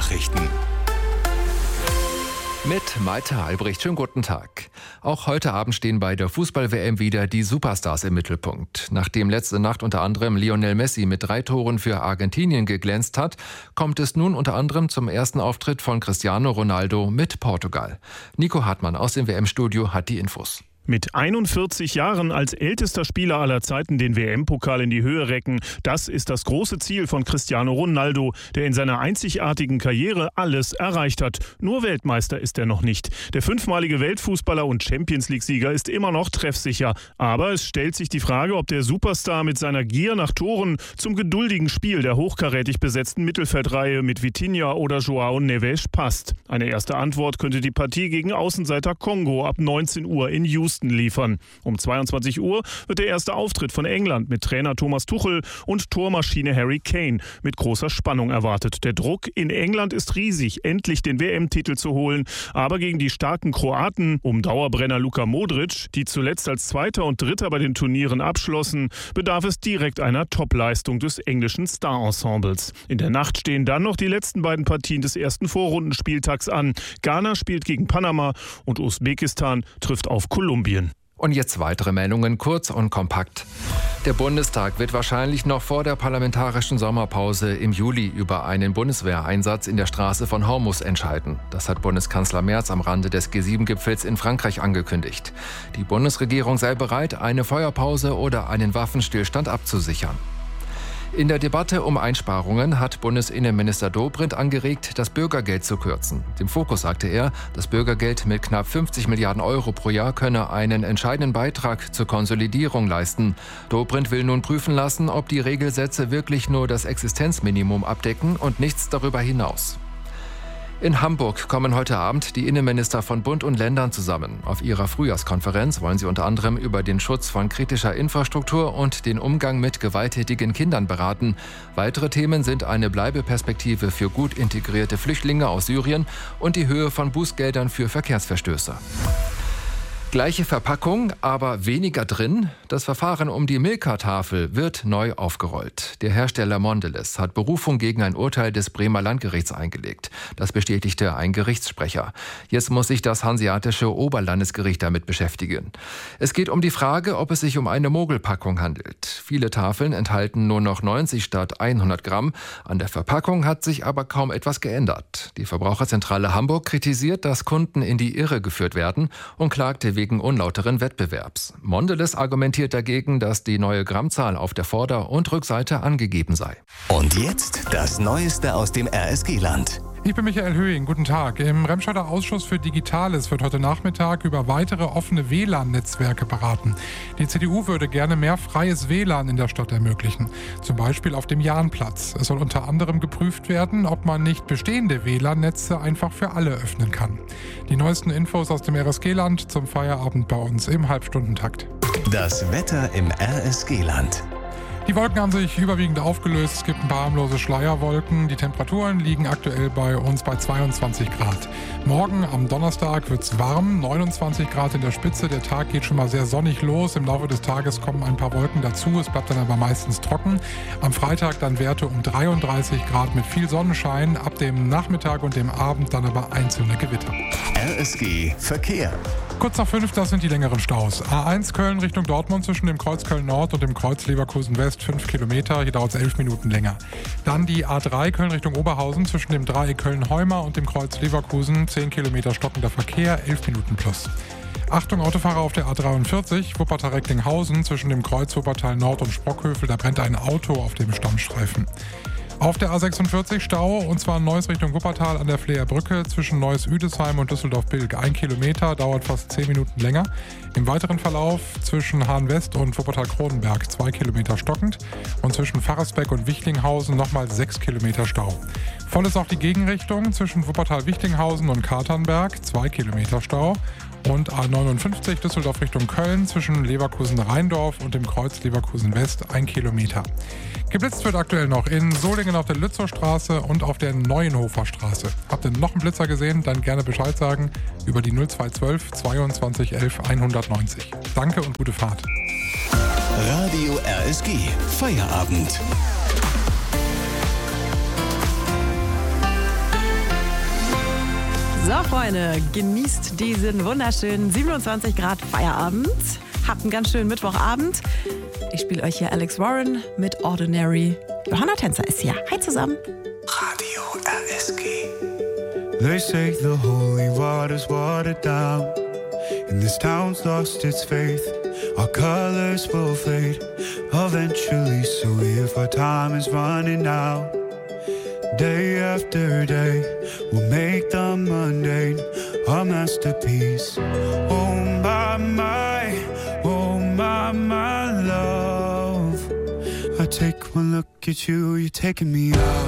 Nachrichten. Mit Malte Albrecht. Schönen guten Tag. Auch heute Abend stehen bei der Fußball-WM wieder die Superstars im Mittelpunkt. Nachdem letzte Nacht unter anderem Lionel Messi mit 3 Toren für Argentinien geglänzt hat, kommt es nun unter anderem zum ersten Auftritt von Cristiano Ronaldo mit Portugal. Nico Hartmann aus dem WM-Studio hat die Infos. Mit 41 Jahren als ältester Spieler aller Zeiten den WM-Pokal in die Höhe recken, das ist das große Ziel von Cristiano Ronaldo, der in seiner einzigartigen Karriere alles erreicht hat. Nur Weltmeister ist er noch nicht. Der 5-malige Weltfußballer und Champions-League-Sieger ist immer noch treffsicher. Aber es stellt sich die Frage, ob der Superstar mit seiner Gier nach Toren zum geduldigen Spiel der hochkarätig besetzten Mittelfeldreihe mit Vitinha oder João Neves passt. Eine erste Antwort könnte die Partie gegen Außenseiter Kongo ab 19 Uhr in Houston liefern. Um 22 Uhr wird der erste Auftritt von England mit Trainer Thomas Tuchel und Tormaschine Harry Kane mit großer Spannung erwartet. Der Druck in England ist riesig, endlich den WM-Titel zu holen. Aber gegen die starken Kroaten um Dauerbrenner Luka Modric, die zuletzt als Zweiter und Dritter bei den Turnieren abschlossen, bedarf es direkt einer Topleistung des englischen Star-Ensembles. In der Nacht stehen dann noch die letzten beiden Partien des ersten Vorrundenspieltags an. Ghana spielt gegen Panama und Usbekistan trifft auf Kolumbien. Und jetzt weitere Meldungen, kurz und kompakt. Der Bundestag wird wahrscheinlich noch vor der parlamentarischen Sommerpause im Juli über einen Bundeswehreinsatz in der Straße von Hormuz entscheiden. Das hat Bundeskanzler Merz am Rande des G7-Gipfels in Frankreich angekündigt. Die Bundesregierung sei bereit, eine Feuerpause oder einen Waffenstillstand abzusichern. In der Debatte um Einsparungen hat Bundesinnenminister Dobrindt angeregt, das Bürgergeld zu kürzen. Dem Fokus sagte er, das Bürgergeld mit knapp 50 Milliarden Euro pro Jahr könne einen entscheidenden Beitrag zur Konsolidierung leisten. Dobrindt will nun prüfen lassen, ob die Regelsätze wirklich nur das Existenzminimum abdecken und nichts darüber hinaus. In Hamburg kommen heute Abend die Innenminister von Bund und Ländern zusammen. Auf ihrer Frühjahrskonferenz wollen sie unter anderem über den Schutz von kritischer Infrastruktur und den Umgang mit gewalttätigen Kindern beraten. Weitere Themen sind eine Bleibeperspektive für gut integrierte Flüchtlinge aus Syrien und die Höhe von Bußgeldern für Verkehrsverstöße. Gleiche Verpackung, aber weniger drin. Das Verfahren um die Milka-Tafel wird neu aufgerollt. Der Hersteller Mondelez hat Berufung gegen ein Urteil des Bremer Landgerichts eingelegt. Das bestätigte ein Gerichtssprecher. Jetzt muss sich das Hanseatische Oberlandesgericht damit beschäftigen. Es geht um die Frage, ob es sich um eine Mogelpackung handelt. Viele Tafeln enthalten nur noch 90 statt 100 Gramm. An der Verpackung hat sich aber kaum etwas geändert. Die Verbraucherzentrale Hamburg kritisiert, dass Kunden in die Irre geführt werden und klagte wegen unlauteren Wettbewerbs. Mondelez argumentiert dagegen, dass die neue Grammzahl auf der Vorder- und Rückseite angegeben sei. Und jetzt das Neueste aus dem RSG-Land. Ich bin Michael Höhing, guten Tag. Im Remscheider Ausschuss für Digitales wird heute Nachmittag über weitere offene WLAN-Netzwerke beraten. Die CDU würde gerne mehr freies WLAN in der Stadt ermöglichen, zum Beispiel auf dem Jahnplatz. Es soll unter anderem geprüft werden, ob man nicht bestehende WLAN-Netze einfach für alle öffnen kann. Die neuesten Infos aus dem RSG-Land zum Feierabend bei uns im Halbstundentakt. Das Wetter im RSG-Land. Die Wolken haben sich überwiegend aufgelöst. Es gibt ein paar harmlose Schleierwolken. Die Temperaturen liegen aktuell bei uns bei 22 Grad. Morgen am Donnerstag wird es warm, 29 Grad in der Spitze. Der Tag geht schon mal sehr sonnig los. Im Laufe des Tages kommen ein paar Wolken dazu. Es bleibt dann aber meistens trocken. Am Freitag dann Werte um 33 Grad mit viel Sonnenschein. Ab dem Nachmittag und dem Abend dann aber einzelne Gewitter. RSG Verkehr. Kurz nach 5, das sind die längeren Staus. A1 Köln Richtung Dortmund zwischen dem Kreuz Köln Nord und dem Kreuz Leverkusen West 5 Kilometer. Hier dauert es 11 Minuten länger. Dann die A3 Köln Richtung Oberhausen zwischen dem Dreieck Köln-Heuma und dem Kreuz Leverkusen. 10 Kilometer stockender Verkehr, 11 Minuten plus. Achtung Autofahrer auf der A43 Wuppertal-Recklinghausen zwischen dem Kreuz Wuppertal Nord und Sprockhövel. Da brennt ein Auto auf dem Stammstreifen. Auf der A46 Stau, und zwar Neuss Richtung Wuppertal an der Fleer Brücke zwischen Neuss-Üdesheim und Düsseldorf-Bilk. 1 Kilometer, dauert fast 10 Minuten länger. Im weiteren Verlauf zwischen Hahn-West und Wuppertal-Kronenberg 2 Kilometer stockend und zwischen Pfarrersbeck und Wichlinghausen nochmal 6 Kilometer Stau. Voll ist auch die Gegenrichtung zwischen Wuppertal-Wichlinghausen und Katernberg, 2 Kilometer Stau. Und A59 Düsseldorf Richtung Köln zwischen Leverkusen-Rheindorf und dem Kreuz Leverkusen-West 1 Kilometer. Geblitzt wird aktuell noch in Solingen auf der Lützowstraße und auf der Neuenhofer Straße. Habt ihr noch einen Blitzer gesehen? Dann gerne Bescheid sagen über die 0212 22 11 190. Danke und gute Fahrt. Radio RSG Feierabend. So, Freunde, genießt diesen wunderschönen 27 Grad Feierabend. Habt einen ganz schönen Mittwochabend. Ich spiele euch hier Alex Warren mit Ordinary. Johanna Tänzer ist hier. Hi zusammen. Radio RSG. They say the holy water's watered down, and this town's lost its faith. Our colors will fade eventually, so if our time is running out, day after day, we'll make the mundane a masterpiece. Oh my love, I take one look at you, you're taking me out.